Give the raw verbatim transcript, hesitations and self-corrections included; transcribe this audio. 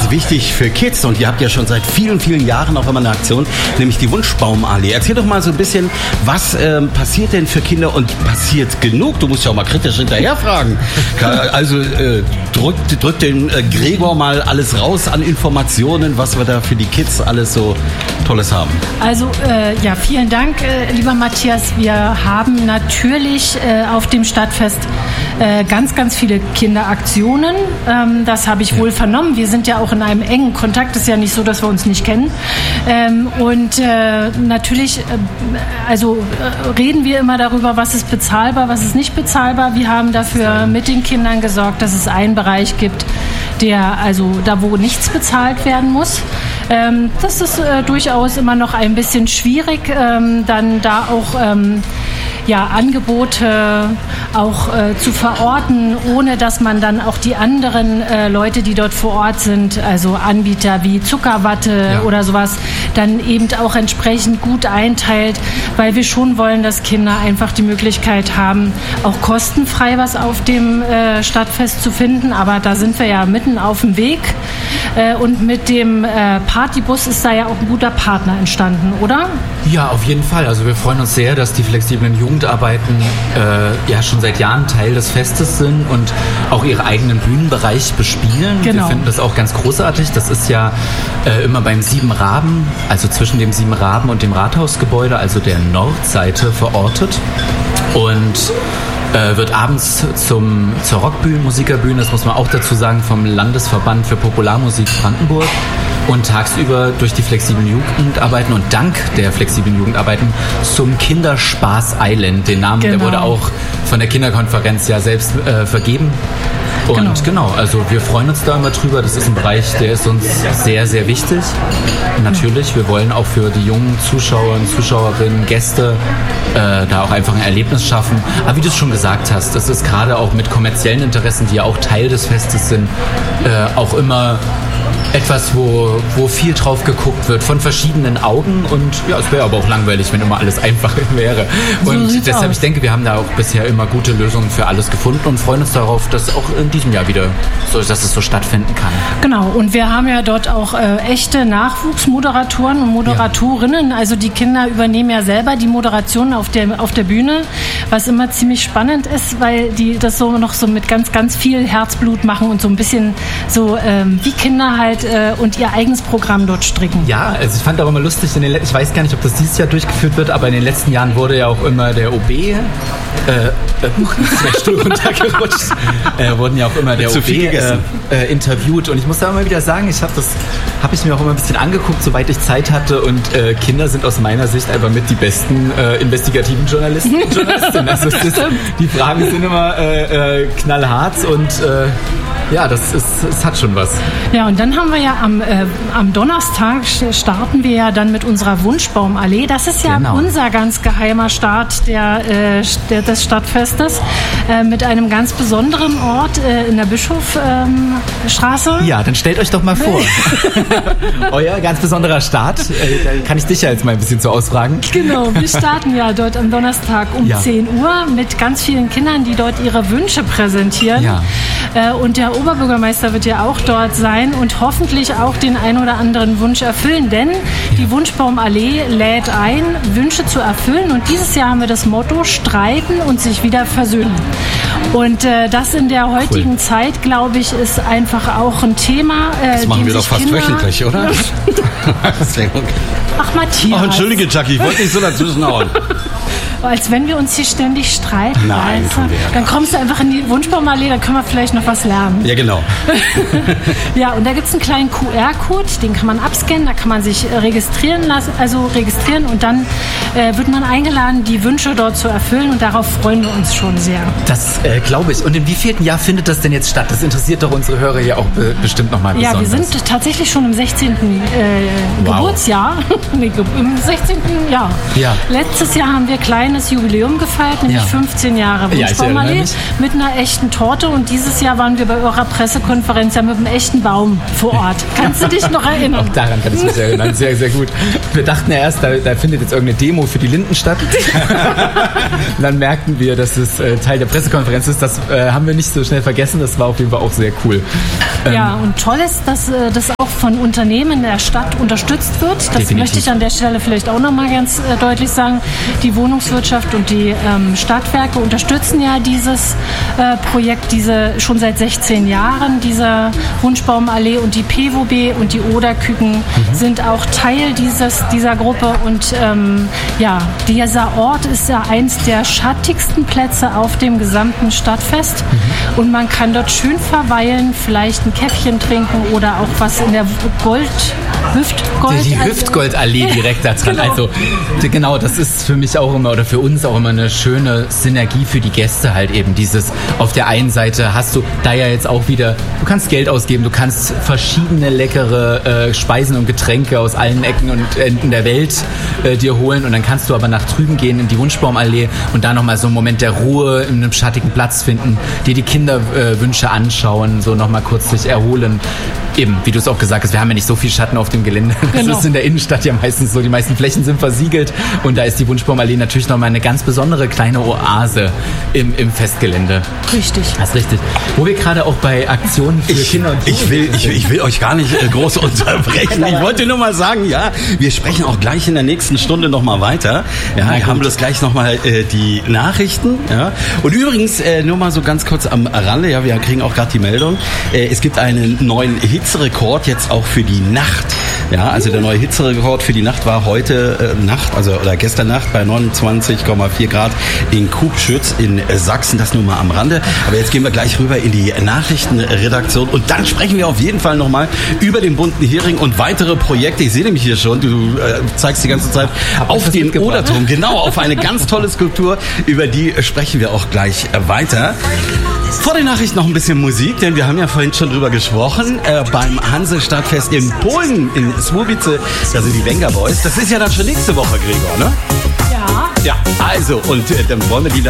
ist wichtig für Kids und ihr habt ja schon seit vielen, vielen Jahren auch immer eine Aktion, nämlich die Wunschbaumallee. Erzähl doch mal so ein bisschen, was ähm, passiert denn für Kinder und passiert genug? Du musst ja auch mal kritisch hinterher fragen. Also äh, drückt drück den äh, Gregor mal alles raus an Informationen, was wir da für die Kids alles so Tolles haben. Also äh, ja, vielen Dank, äh, lieber Matthias. Wir haben natürlich äh, auf dem Stadtfest äh, ganz, ganz viele Kinderaktionen. Ähm, das habe ich ja. wohl vernommen. Wir sind ja auch in einem engen Kontakt. Es ist ja nicht so, dass wir uns nicht kennen. Ähm, und äh, natürlich, äh, also äh, reden wir immer darüber, was ist bezahlbar, was ist nicht bezahlbar. Wir haben dafür mit den Kindern gesorgt, dass es einen Bereich gibt, der also da, wo nichts bezahlt werden muss. Ähm, das ist äh, durchaus immer noch ein bisschen schwierig, ähm, dann da auch ähm, ja, Angebote auch äh, zu verorten, ohne dass man dann auch die anderen äh, Leute, die dort vor Ort sind, also Anbieter wie Zuckerwatte ja. oder sowas, dann eben auch entsprechend gut einteilt, weil wir schon wollen, dass Kinder einfach die Möglichkeit haben, auch kostenfrei was auf dem äh, Stadtfest zu finden. Aber da sind wir ja mitten auf dem Weg. Äh, und mit dem äh, Partybus ist da ja auch ein guter Partner entstanden, oder? Ja, auf jeden Fall. Also wir freuen uns sehr, dass die flexiblen Jugendarbeiten äh, ja schon seit Jahren Teil des Festes sind und auch ihren eigenen Bühnenbereich bespielen. Genau. Wir finden das auch ganz großartig. Das ist ja äh, immer beim Sieben Raben, also zwischen dem Sieben Raben und dem Rathausgebäude, also der Nordseite verortet. Und äh, wird abends zum, zur Rockbühne, Musikerbühne, das muss man auch dazu sagen, vom Landesverband für Popularmusik Brandenburg und tagsüber durch die flexiblen Jugendarbeiten und dank der flexiblen Jugendarbeiten zum Kinderspaß Island. Den Namen, genau. der wurde auch von der Kinderkonferenz ja selbst äh, vergeben. Und genau. genau, also wir freuen uns da immer drüber. Das ist ein Bereich, der ist uns sehr, sehr wichtig. Natürlich, wir wollen auch für die jungen Zuschauer und Zuschauerinnen, Gäste äh, da auch einfach ein Erlebnis schaffen. Aber wie du es schon gesagt hast, das ist gerade auch mit kommerziellen Interessen, die ja auch Teil des Festes sind, äh, auch immer etwas, wo, wo viel drauf geguckt wird, von verschiedenen Augen. Und ja, es wäre aber auch langweilig, wenn immer alles einfach wäre. Und so deshalb, aus. ich denke, wir haben da auch bisher immer gute Lösungen für alles gefunden und freuen uns darauf, dass auch in diesem Jahr wieder so, dass es so stattfinden kann. Genau, und wir haben ja dort auch äh, echte Nachwuchsmoderatoren und Moderatorinnen. Ja. Also die Kinder übernehmen ja selber die Moderation auf der, auf der Bühne, was immer ziemlich spannend ist, weil die das so noch so mit ganz, ganz viel Herzblut machen und so ein bisschen so ähm, wie Kinder halt und ihr eigenes Programm dort stricken. Ja, also ich fand auch immer lustig, in den, ich weiß gar nicht, ob das dieses Jahr durchgeführt wird, aber in den letzten Jahren wurde ja auch immer der O B, äh, äh, zwei Stuhl runtergerutscht, äh, wurden ja auch immer der O B äh, äh, interviewt und ich muss da immer wieder sagen, ich habe das, habe ich mir auch immer ein bisschen angeguckt, soweit ich Zeit hatte und äh, Kinder sind aus meiner Sicht einfach mit die besten äh, investigativen Journalisten und Journalistinnen. Also es ist, die Fragen sind immer äh, äh, knallhart und äh, ja, das ist, es hat schon was. Ja, und dann haben wir ja am, äh, am Donnerstag starten wir ja dann mit unserer Wunschbaumallee. Das ist ja genau. unser ganz geheimer Start der, äh, der, des Stadtfestes äh, mit einem ganz besonderen Ort äh, in der Bischofstraße. Ähm, ja, dann stellt euch doch mal vor. Euer ganz besonderer Start. Äh, da kann ich dich ja jetzt mal ein bisschen so ausfragen. Genau, wir starten ja dort am Donnerstag um ja. zehn Uhr mit ganz vielen Kindern, die dort ihre Wünsche präsentieren. Ja. Äh, und der Oberbürgermeister wird ja auch dort sein und hoffentlich auch den ein oder anderen Wunsch erfüllen, denn die Wunschbaumallee lädt ein, Wünsche zu erfüllen und dieses Jahr haben wir das Motto Streiten und sich wieder versöhnen. Und äh, das in der heutigen cool. Zeit, glaube ich, ist einfach auch ein Thema. Äh, das machen wir doch fast Kinder wöchentlich, oder? Ach, Matthias. Oh, entschuldige, Jackie, ich wollte nicht so dazwischenhauen. Als wenn wir uns hier ständig streiten. Nein, weißt du? Dann kommst du einfach in die Wunschbaumallee, dann können wir vielleicht noch was lernen. Ja, genau. Ja, und da gibt es einen kleinen Q R-Code, den kann man abscannen, da kann man sich registrieren lassen, also registrieren und dann äh, wird man eingeladen, die Wünsche dort zu erfüllen und darauf freuen wir uns schon sehr. Das äh, glaube ich. Und in wievielten Jahr findet das denn jetzt statt? Das interessiert doch unsere Hörer hier auch be- bestimmt nochmal besonders. Ja, wir sind tatsächlich schon im sechzehnten Äh, wow. Geburtsjahr. nee, im sechzehnten Jahr. Ja. Letztes Jahr haben wir kleine kleines Jubiläum gefeiert, nämlich Ja. fünfzehn Jahre Ja, ich erinnere Wunschbaumallee mich. mit einer echten Torte. Und dieses Jahr waren wir bei eurer Pressekonferenz ja mit einem echten Baum vor Ort. Kannst du dich noch erinnern? Auch daran kann ich mich erinnern. Sehr, sehr gut. Wir dachten ja erst, da, da findet jetzt irgendeine Demo für die Linden statt. Und dann merkten wir, dass es äh, Teil der Pressekonferenz ist. Das äh, haben wir nicht so schnell vergessen. Das war auf jeden Fall auch sehr cool. Ähm, Ja, und toll ist, dass äh, das auch von Unternehmen der Stadt unterstützt wird. Das Definitiv. möchte ich an der Stelle vielleicht auch noch mal ganz äh, deutlich sagen. Die Wohnungswirtschaft und die ähm, Stadtwerke unterstützen ja dieses äh, Projekt diese schon seit sechzehn Jahren, dieser Wunschbaumallee, und die P W B und die Oderküken mhm. sind auch Teil dieses, dieser Gruppe. Und ähm, ja, dieser Ort ist ja eins der schattigsten Plätze auf dem gesamten Stadtfest. Mhm. Und man kann dort schön verweilen, vielleicht ein Käffchen trinken oder auch was in der Gold, Hüftgold. Die Hüftgoldallee direkt da dran. Genau. Also die- genau, das ist für mich auch immer oder für uns auch immer eine schöne Synergie für die Gäste halt eben. Dieses auf der einen Seite hast du da ja jetzt auch wieder, du kannst Geld ausgeben, du kannst verschiedene leckere äh, Speisen und Getränke aus allen Ecken und Enden der Welt äh, dir holen, und dann kannst du aber nach drüben gehen in die Wunschbaumallee und da nochmal so einen Moment der Ruhe in einem schattigen Platz finden, dir die Kinderwünsche äh, anschauen, so nochmal kurz sich erholen. Eben, wie du es auch gesagt hast, wir haben ja nicht so viel Schatten auf dem Gelände. Genau. Das ist in der Innenstadt ja meistens so, die meisten Flächen sind versiegelt, und da ist die Wunschbaumallee natürlich nochmal eine ganz besondere kleine Oase im, im Festgelände. Richtig. Das ist richtig. Wo wir gerade auch bei Aktionen für Ich, Kinder und ich, will, ich, ich will euch gar nicht äh, groß unterbrechen. Ich wollte nur mal sagen, ja, wir sprechen auch gleich in der nächsten Stunde nochmal weiter. Ja, wir haben bloß gleich nochmal äh, die Nachrichten. Ja. Und übrigens, äh, nur mal so ganz kurz am Rande, ja, wir kriegen auch gerade die Meldung, äh, es gibt einen neuen Hitzerekord jetzt auch für die Nacht. Ja, also der neue Hitzerekord für die Nacht war heute äh, Nacht, also oder gestern Nacht bei neunundzwanzig Komma vier Grad in Kubschütz in äh, Sachsen. Das nur mal am Rande. Aber jetzt gehen wir gleich rüber in die Nachrichtenredaktion und dann sprechen wir auf jeden Fall nochmal über den bunten Hering und weitere Projekte. Ich sehe nämlich hier schon, du äh, zeigst die ganze Zeit auf den Oderturm, genau, auf eine ganz tolle Skulptur. Über die sprechen wir auch gleich äh, weiter. Vor den Nachrichten noch ein bisschen Musik, denn wir haben ja vorhin schon drüber gesprochen, äh, beim Hansestadtfest in Polen, in Słubice, da sind die Venga Boys. Das ist ja dann schon nächste Woche, Gregor, ne? Ja. Ja, also, und äh, dann wollen wir die